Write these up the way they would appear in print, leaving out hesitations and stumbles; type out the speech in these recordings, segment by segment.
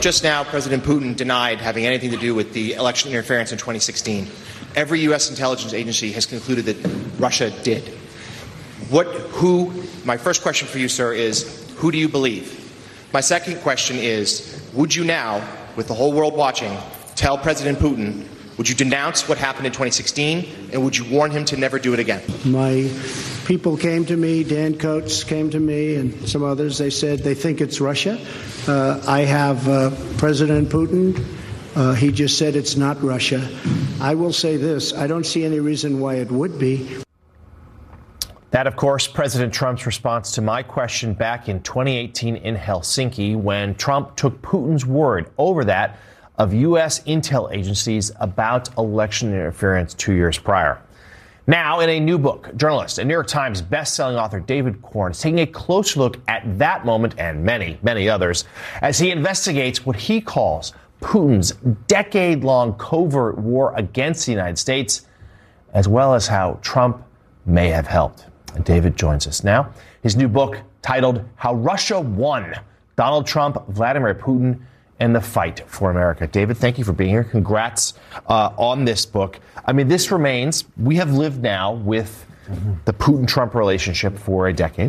just now, President Putin denied having anything to do with the election interference in 2016. Every U.S. intelligence agency has concluded that Russia did. My first question for you, sir, is who do you believe? My second question is, would you now, with the whole world watching, tell President Putin, would you denounce what happened in 2016, and would you warn him to never do it again? My people came to me, Dan Coates came to me, and some others. They said they think it's Russia. I have President Putin. He just said it's not Russia. I will say this. I don't see any reason why it would be. That, of course, President Trump's response to my question back in 2018 in Helsinki when Trump took Putin's word over that of U.S. intel agencies about election interference 2 years prior. Now, in a new book, journalist and New York Times bestselling author David Corn is taking a closer look at that moment and many, many others as he investigates what he calls Putin's decade-long covert war against the United States, as well as how Trump may have helped. And David joins us now. His new book, titled How Russia Won, Donald Trump, Vladimir Putin, and the Fight for America. David, thank you for being here. Congrats on this book. I mean, this remains, we have lived now with the Putin-Trump relationship for a decade.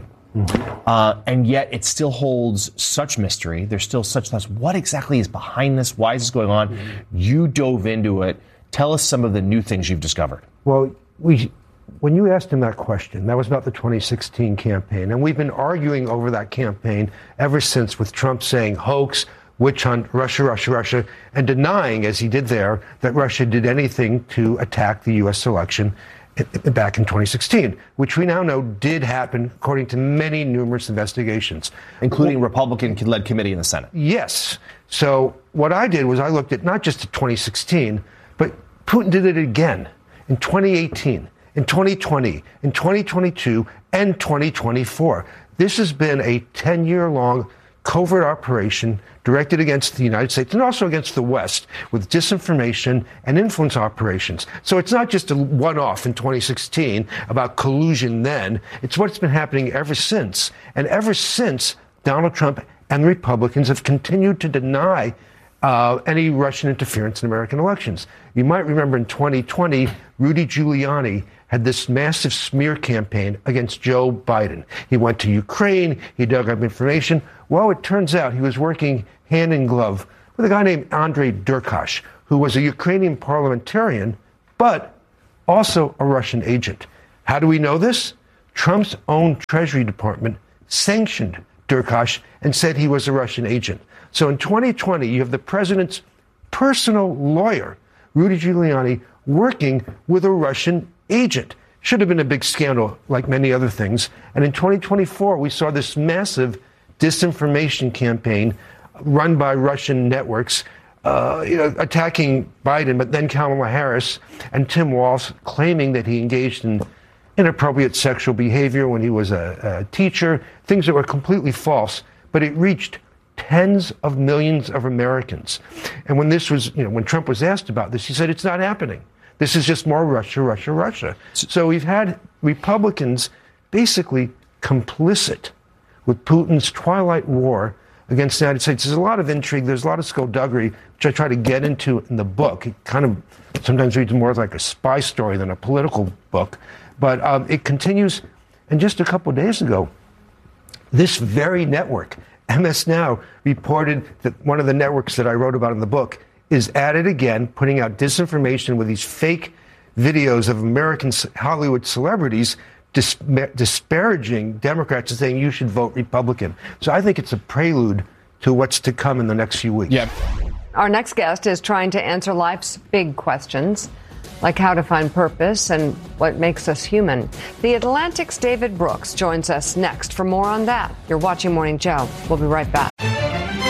And yet it still holds such mystery. There's still such thoughts. What exactly is behind this? Why is this going on? You dove into it. Tell us some of the new things you've discovered. Well, when you asked him that question, that was about the 2016 campaign. And we've been arguing over that campaign ever since, with Trump saying hoax, witch hunt, Russia, Russia, Russia, and denying, as he did there, that Russia did anything to attack the U.S. election back in 2016, which we now know did happen according to many numerous investigations. Including Republican-led committee in the Senate. Yes. So what I did was I looked at not just 2016, but Putin did it again in 2018, in 2020, in 2022, and 2024. This has been a 10-year-long covert operation directed against the United States and also against the West with disinformation and influence operations. So it's not just a one-off in 2016 about collusion then. It's what's been happening ever since. And ever since, Donald Trump and the Republicans have continued to deny any Russian interference in American elections. You might remember in 2020, Rudy Giuliani had this massive smear campaign against Joe Biden. He went to Ukraine, he dug up information. Well, it turns out he was working hand in glove with a guy named Andrei Derkach, who was a Ukrainian parliamentarian, but also a Russian agent. How do we know this? Trump's own Treasury Department sanctioned Derkach and said he was a Russian agent. So in 2020, you have the president's personal lawyer, Rudy Giuliani, working with a Russian agent. Should have been a big scandal, like many other things. And in 2024, we saw this massive disinformation campaign run by Russian networks, attacking Biden, but then Kamala Harris and Tim Walz claiming that he engaged in inappropriate sexual behavior when he was a teacher, things that were completely false. But it reached tens of millions of Americans. And when this was, when Trump was asked about this, he said, it's not happening. This is just more Russia, Russia, Russia. So we've had Republicans basically complicit with Putin's twilight war against the United States. There's a lot of intrigue. There's a lot of skullduggery, which I try to get into in the book. It kind of sometimes reads more like a spy story than a political book. But it continues. And just a couple of days ago, this very network, MS Now, reported that one of the networks that I wrote about in the book is at it again, putting out disinformation with these fake videos of American Hollywood celebrities disparaging Democrats and saying you should vote Republican. So I think it's a prelude to what's to come in the next few weeks. Yeah. Our next guest is trying to answer life's big questions, like how to find purpose and what makes us human. The Atlantic's David Brooks joins us next for more on that. You're watching Morning Joe. We'll be right back.